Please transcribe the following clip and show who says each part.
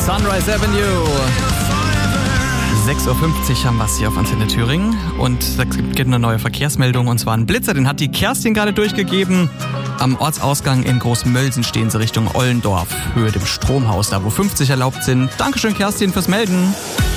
Speaker 1: Sunrise Avenue. 6.50 Uhr haben wir es hier auf Antenne Thüringen und es gibt eine neue Verkehrsmeldung und zwar ein Blitzer, den hat die Kerstin gerade durchgegeben. Am Ortsausgang in Großmölsen stehen sie Richtung Ollendorf, Höhe dem Stromhaus, da wo 50 erlaubt sind. Dankeschön Kerstin fürs Melden.